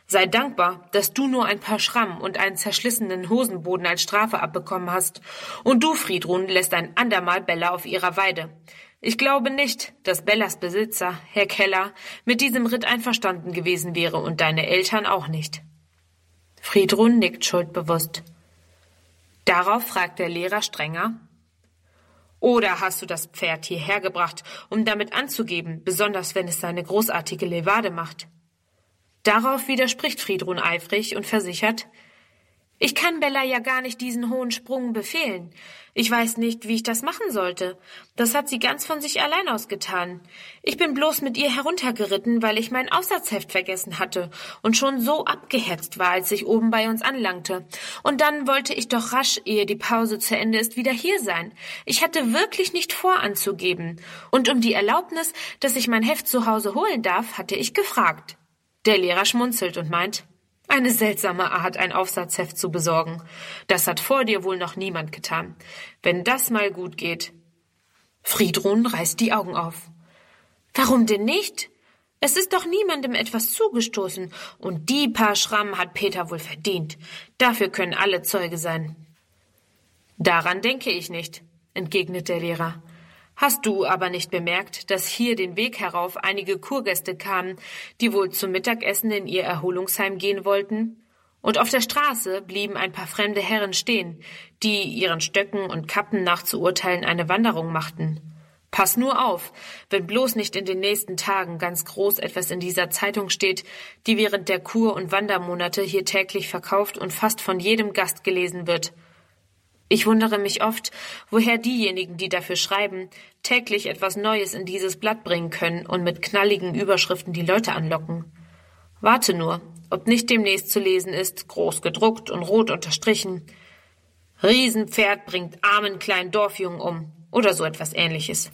Sei dankbar, dass du nur ein paar Schrammen und einen zerschlissenen Hosenboden als Strafe abbekommen hast. Und du, Friedrun, lässt ein andermal Bella auf ihrer Weide. Ich glaube nicht, dass Bellas Besitzer, Herr Keller, mit diesem Ritt einverstanden gewesen wäre und deine Eltern auch nicht. Friedrun nickt schuldbewusst. Darauf fragt der Lehrer strenger: Oder hast du das Pferd hierher gebracht, um damit anzugeben, besonders wenn es seine großartige Levade macht? Darauf widerspricht Friedrun eifrig und versichert: Ich kann Bella ja gar nicht diesen hohen Sprung befehlen. Ich weiß nicht, wie ich das machen sollte. Das hat sie ganz von sich allein aus getan. Ich bin bloß mit ihr heruntergeritten, weil ich mein Aufsatzheft vergessen hatte und schon so abgehetzt war, als ich oben bei uns anlangte. Und dann wollte ich doch rasch, ehe die Pause zu Ende ist, wieder hier sein. Ich hatte wirklich nicht vor, anzugeben. Und um die Erlaubnis, dass ich mein Heft zu Hause holen darf, hatte ich gefragt. Der Lehrer schmunzelt und meint: Eine seltsame Art, ein Aufsatzheft zu besorgen. Das hat vor dir wohl noch niemand getan. Wenn das mal gut geht. Friedrun reißt die Augen auf. Warum denn nicht? Es ist doch niemandem etwas zugestoßen, und die paar Schrammen hat Peter wohl verdient. Dafür können alle Zeuge sein. Daran denke ich nicht, entgegnet der Lehrer. Hast du aber nicht bemerkt, dass hier den Weg herauf einige Kurgäste kamen, die wohl zum Mittagessen in ihr Erholungsheim gehen wollten? Und auf der Straße blieben ein paar fremde Herren stehen, die ihren Stöcken und Kappen nach zu urteilen eine Wanderung machten. Pass nur auf, wenn bloß nicht in den nächsten Tagen ganz groß etwas in dieser Zeitung steht, die während der Kur- und Wandermonate hier täglich verkauft und fast von jedem Gast gelesen wird. Ich wundere mich oft, woher diejenigen, die dafür schreiben, täglich etwas Neues in dieses Blatt bringen können und mit knalligen Überschriften die Leute anlocken. Warte nur, ob nicht demnächst zu lesen ist, groß gedruckt und rot unterstrichen: Riesenpferd bringt armen kleinen Dorfjungen um oder so etwas Ähnliches.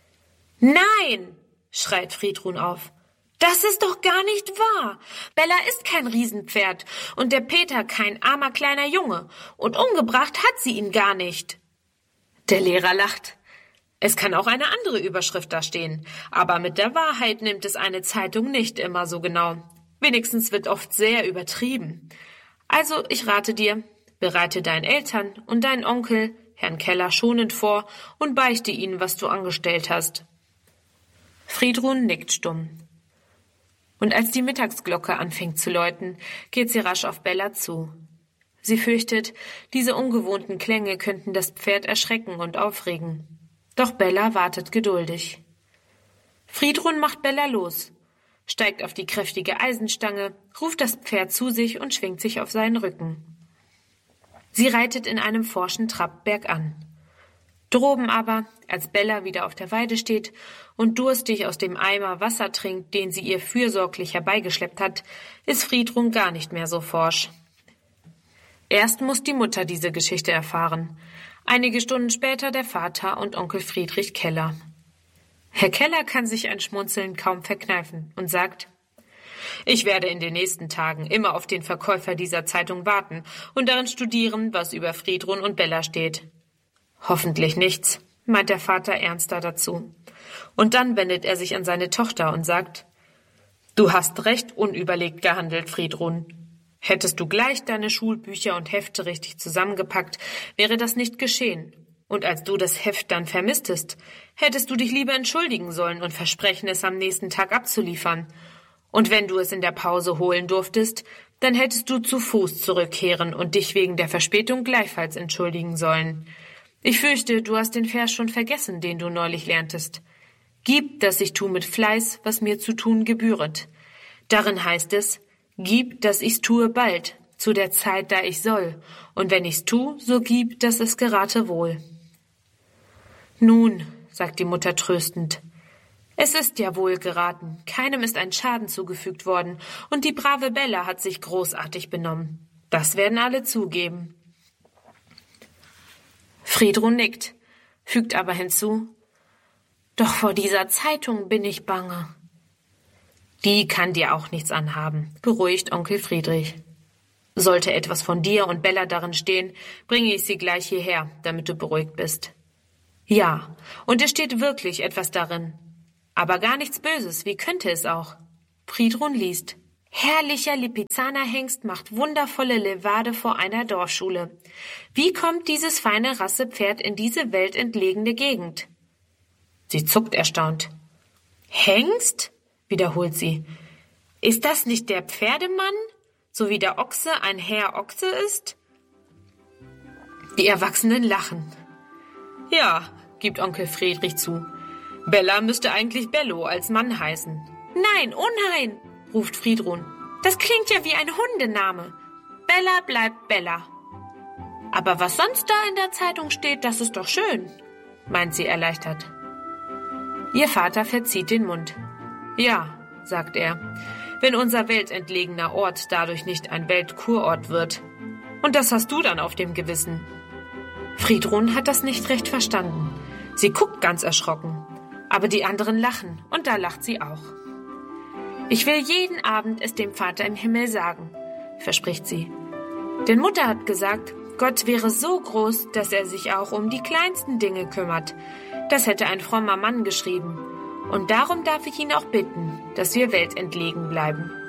Nein, schreit Friedrun auf. Das ist doch gar nicht wahr. Bella ist kein Riesenpferd und der Peter kein armer kleiner Junge. Und umgebracht hat sie ihn gar nicht. Der Lehrer lacht. Es kann auch eine andere Überschrift da stehen. Aber mit der Wahrheit nimmt es eine Zeitung nicht immer so genau. Wenigstens wird oft sehr übertrieben. Also, ich rate dir, bereite deinen Eltern und deinen Onkel, Herrn Keller, schonend vor und beichte ihnen, was du angestellt hast. Friedrun nickt stumm. Und als die Mittagsglocke anfängt zu läuten, geht sie rasch auf Bella zu. Sie fürchtet, diese ungewohnten Klänge könnten das Pferd erschrecken und aufregen. Doch Bella wartet geduldig. Friedrun macht Bella los, steigt auf die kräftige Eisenstange, ruft das Pferd zu sich und schwingt sich auf seinen Rücken. Sie reitet in einem forschen Trab bergan. Droben aber, als Bella wieder auf der Weide steht und durstig aus dem Eimer Wasser trinkt, den sie ihr fürsorglich herbeigeschleppt hat, ist Friedrun gar nicht mehr so forsch. Erst muss die Mutter diese Geschichte erfahren. Einige Stunden später der Vater und Onkel Friedrich Keller. Herr Keller kann sich ein Schmunzeln kaum verkneifen und sagt: Ich werde in den nächsten Tagen immer auf den Verkäufer dieser Zeitung warten und darin studieren, was über Friedrun und Bella steht. Hoffentlich nichts, meint der Vater ernster dazu. Und dann wendet er sich an seine Tochter und sagt: Du hast recht unüberlegt gehandelt, Friedrun. Hättest du gleich deine Schulbücher und Hefte richtig zusammengepackt, wäre das nicht geschehen. Und als du das Heft dann vermisstest, hättest du dich lieber entschuldigen sollen und versprechen, es am nächsten Tag abzuliefern. Und wenn du es in der Pause holen durftest, dann hättest du zu Fuß zurückkehren und dich wegen der Verspätung gleichfalls entschuldigen sollen. Ich fürchte, du hast den Vers schon vergessen, den du neulich lerntest. Gib, dass ich tu mit Fleiß, was mir zu tun gebühret. Darin heißt es: Gib, dass ich's tue bald, zu der Zeit, da ich soll. Und wenn ich's tu, so gib, dass es gerate wohl. Nun, sagt die Mutter tröstend, es ist ja wohl geraten, keinem ist ein Schaden zugefügt worden, und die brave Bella hat sich großartig benommen. Das werden alle zugeben. Friedrun nickt, fügt aber hinzu: Doch vor dieser Zeitung bin ich bange. Die kann dir auch nichts anhaben, beruhigt Onkel Friedrich. Sollte etwas von dir und Bella darin stehen, bringe ich sie gleich hierher, damit du beruhigt bist. Ja, und es steht wirklich etwas darin. Aber gar nichts Böses, wie könnte es auch? Friedrun liest. Herrlicher Lipizzaner-Hengst macht wundervolle Levade vor einer Dorfschule. Wie kommt dieses feine Rassepferd in diese weltentlegene Gegend? Sie zuckt erstaunt. Hengst? Wiederholt sie. Ist das nicht der Pferdemann, so wie der Ochse ein Herr Ochse ist? Die Erwachsenen lachen. Ja, gibt Onkel Friedrich zu. Bella müsste eigentlich Bello als Mann heißen. Nein, oh nein, ruft Friedrun. Das klingt ja wie ein Hundename. Bella bleibt Bella. Aber was sonst da in der Zeitung steht, das ist doch schön, meint sie erleichtert. Ihr Vater verzieht den Mund. Ja, sagt er, wenn unser weltentlegener Ort dadurch nicht ein Weltkurort wird. Und das hast du dann auf dem Gewissen. Friedrun hat das nicht recht verstanden. Sie guckt ganz erschrocken. Aber die anderen lachen, und da lacht sie auch. Ich will jeden Abend es dem Vater im Himmel sagen, verspricht sie. Denn Mutter hat gesagt, Gott wäre so groß, dass er sich auch um die kleinsten Dinge kümmert. Das hätte ein frommer Mann geschrieben. Und darum darf ich ihn auch bitten, dass wir weltentlegen bleiben.